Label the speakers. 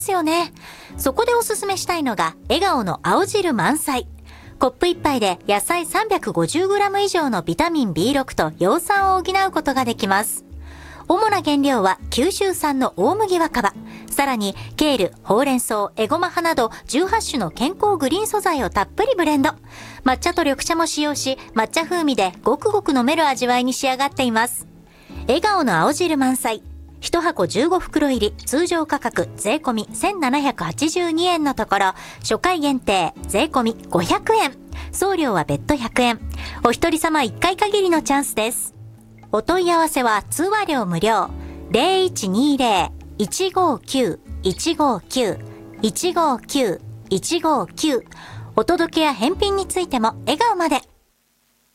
Speaker 1: ですよね。そこでおすすめしたいのが笑顔の青汁満載。コップ1杯で野菜 350g 以上のビタミン B6 と葉酸を補うことができます。主な原料は九州産の大麦若葉、さらにケール、ほうれん草、エゴマ葉など18種の健康グリーン素材をたっぷりブレンド。抹茶と緑茶も使用し、抹茶風味でごくごく飲める味わいに仕上がっています。笑顔の青汁満載。1箱15袋入り、通常価格税込み1782円のところ、初回限定税込み500円。送料は別途100円。お一人様1回限りのチャンスです。お問い合わせは通話料無料。0120-159-159-159-159。お届けや返品についても笑顔まで。